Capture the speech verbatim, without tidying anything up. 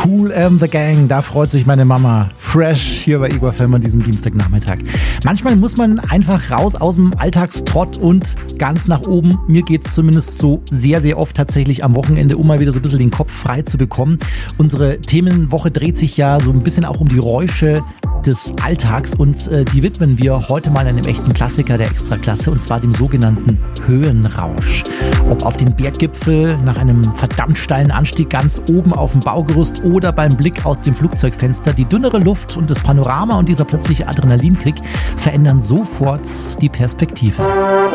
Kool and the Gang, da freut sich meine Mama. Fresh hier bei Igor Film an diesem Dienstagnachmittag. Manchmal muss man einfach raus aus dem Alltagstrott und ganz nach oben. Mir geht es zumindest so sehr, sehr oft tatsächlich am Wochenende, um mal wieder so ein bisschen den Kopf frei zu bekommen. Unsere Themenwoche dreht sich ja so ein bisschen auch um die Räusche des Alltags und äh, die widmen wir heute mal einem echten Klassiker der Extraklasse, und zwar dem sogenannten Höhenrausch. Ob auf dem Berggipfel, nach einem verdammt steilen Anstieg ganz oben auf dem Baugerüst oder beim Blick aus dem Flugzeugfenster, die dünnere Luft und das Panorama und dieser plötzliche Adrenalinkick verändern sofort die Perspektive.